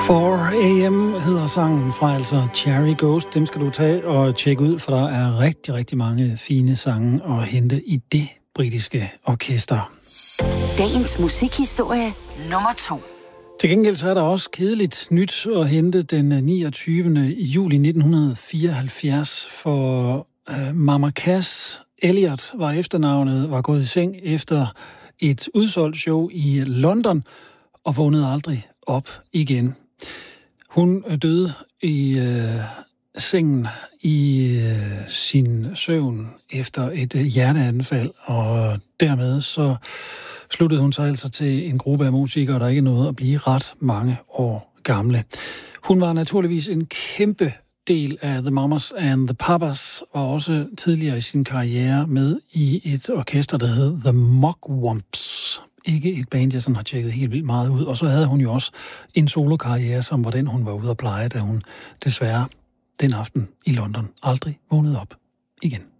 4am hedder sangen fra altså Cherry Ghost. Dem skal du tage og tjekke ud, for der er rigtig, rigtig mange fine sange at hente i det britiske orkester. Dagens musikhistorie nummer 2. Til gengæld så er der også kedeligt nyt at hente den 29. juli 1974, for Mama Cass Elliot var efternavnet, var gået i seng efter et udsolgt show i London og vågnede aldrig op igen. Hun døde i sengen i sin søvn efter et hjerteanfald, og dermed så sluttede hun sig altså til en gruppe af musikere, der ikke nåede at blive ret mange år gamle. Hun var naturligvis en kæmpe del af The Mamas and the Papas, og også tidligere i sin karriere med i et orkester, der hed The Mugwumps. Ikke et band, jeg sådan har tjekket helt vildt meget ud. Og så havde hun jo også en solokarriere, som var den, hun var ude at pleje, da hun desværre den aften i London aldrig vågnede op igen.